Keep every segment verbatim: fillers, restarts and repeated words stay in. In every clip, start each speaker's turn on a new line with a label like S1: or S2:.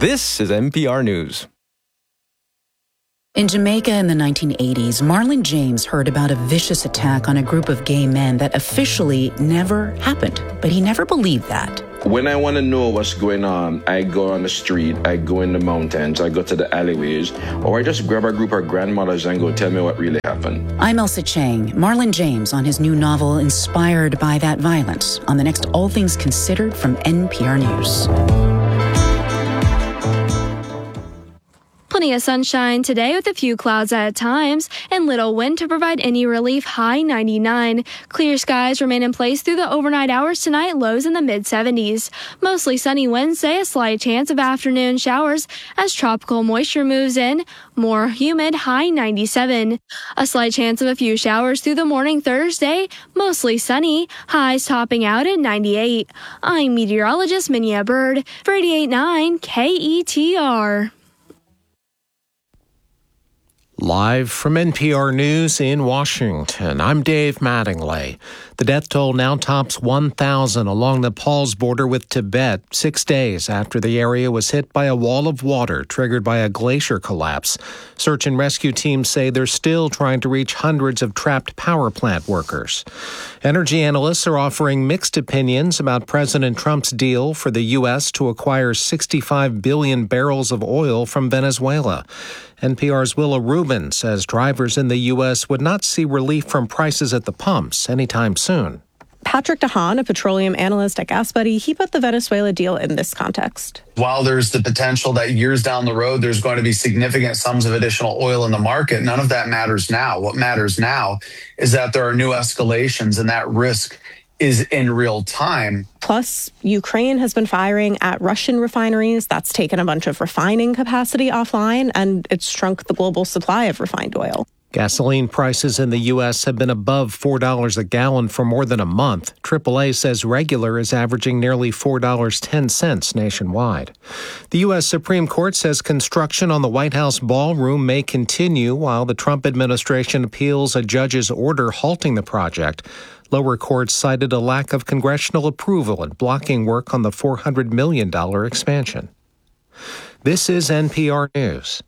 S1: This is N P R News.
S2: In Jamaica in the nineteen eighties, Marlon James heard about a vicious attack on a group of gay men that officially never happened, but he never believed that.
S3: When I want to know what's going on, I go on the street, I go in the mountains, I go to the alleyways, or I just grab a group of grandmothers and go tell me what really happened.
S2: I'm Elsa Chang. Marlon James on his new novel, Inspired by That Violence, on the next All Things Considered from N P R News.
S4: Plenty of sunshine today with a few clouds at times and little wind to provide any relief. High ninety-nine. Clear skies remain in place through the overnight hours tonight, lows in the mid seventies. Mostly sunny Wednesday, a slight chance of afternoon showers as tropical moisture moves in. More humid, high ninety-seven. A slight chance of a few showers through the morning Thursday, mostly sunny, highs topping out at ninety-eight. I'm meteorologist Minya Bird for eighty-eight point nine K E T R.
S5: Live from N P R News in Washington, I'm Dave Mattingly. The death toll now tops one thousand along Nepal's border with Tibet, six days after the area was hit by a wall of water triggered by a glacier collapse. Search and rescue teams say they're still trying to reach hundreds of trapped power plant workers. Energy analysts are offering mixed opinions about President Trump's deal for the U S to acquire sixty-five billion barrels of oil from Venezuela. N P R's Willa Rubin says drivers in the U S would not see relief from prices at the pumps anytime soon.
S6: Patrick DeHaan, a petroleum analyst at GasBuddy, he put the Venezuela deal in this context.
S7: While there's the potential that years down the road, there's going to be significant sums of additional oil in the market, none of that matters now. What matters now is that there are new escalations and that risk is in real time.
S6: Plus, Ukraine has been firing at Russian refineries. That's taken a bunch of refining capacity offline, and it's shrunk the global supply of refined oil.
S5: Gasoline prices in the U S have been above four dollars a gallon for more than a month. triple A says regular is averaging nearly four dollars and ten cents nationwide. The U S Supreme Court says construction on the White House ballroom may continue while the Trump administration appeals a judge's order halting the project. Lower courts cited a lack of congressional approval and blocking work on the four hundred million dollars expansion. This is N P R News.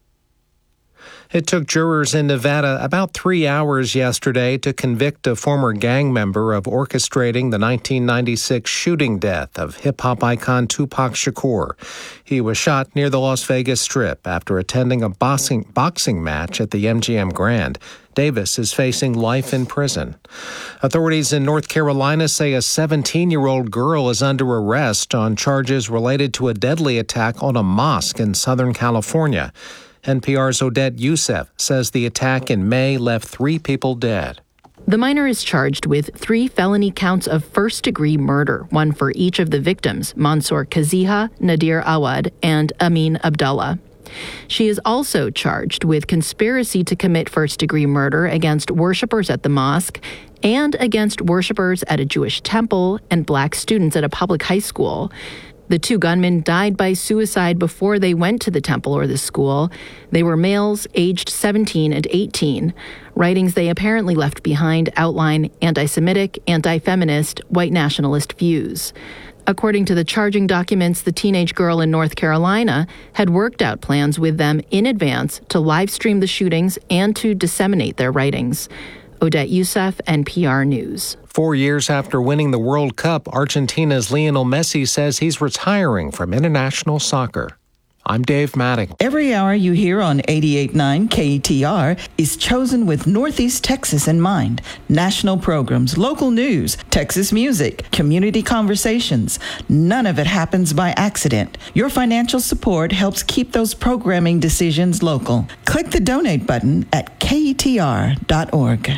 S5: It took jurors in Nevada about three hours yesterday to convict a former gang member of orchestrating the nineteen ninety-six shooting death of hip-hop icon Tupac Shakur. He was shot near the Las Vegas Strip after attending a boxing, boxing match at the M G M Grand. Davis is facing life in prison. Authorities in North Carolina say a seventeen-year-old girl is under arrest on charges related to a deadly attack on a mosque in Southern California. N P R's Odette Youssef says the attack in May left three people dead.
S8: The minor is charged with three felony counts of first-degree murder, one for each of the victims, Mansour Kaziha, Nadir Awad, and Amin Abdullah. She is also charged with conspiracy to commit first-degree murder against worshipers at the mosque and against worshipers at a Jewish temple and black students at a public high school. The two gunmen died by suicide before they went to the temple or the school. They were males aged seventeen and eighteen. Writings they apparently left behind outline anti-Semitic, anti-feminist, white nationalist views. According to the charging documents, the teenage girl in North Carolina had worked out plans with them in advance to live stream the shootings and to disseminate their writings. Odette Youssef, N P R News.
S5: Four years after winning the World Cup, Argentina's Lionel Messi says he's retiring from international soccer. I'm Dave Mattingly.
S9: Every hour you hear on eighty-eight point nine K E T R is chosen with Northeast Texas in mind. National programs, local news, Texas music, community conversations. None of it happens by accident. Your financial support helps keep those programming decisions local. Click the donate button at K E T R dot org.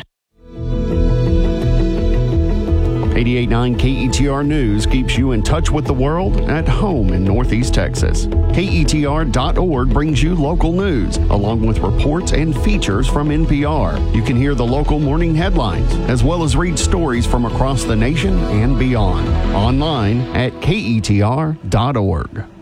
S10: eighty-eight point nine K E T R News keeps you in touch with the world at home in Northeast Texas. K E T R dot org brings you local news, along with reports and features from N P R. You can hear the local morning headlines, as well as read stories from across the nation and beyond. Online at K E T R dot org.